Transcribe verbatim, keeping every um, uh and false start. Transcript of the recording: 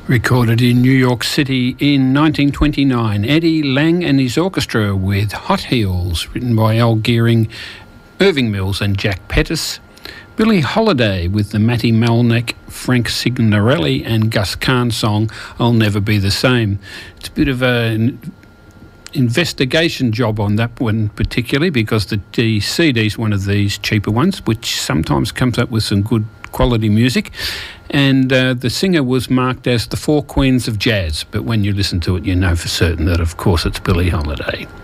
Recorded in New York City in nineteen twenty-nine, Eddie Lang and his orchestra with Hot Heels, written by Al Gearing, Irving Mills and Jack Pettis. Billie Holiday with the Matty Malneck, Frank Signorelli and Gus Kahn song, I'll Never Be the Same. It's a bit of an investigation job on that one particularly, because the, the C D's one of these cheaper ones, which sometimes comes up with some good quality music, and uh, the singer was marked as the Four Queens of Jazz, but when you listen to it you know for certain that of course it's Billie Holiday.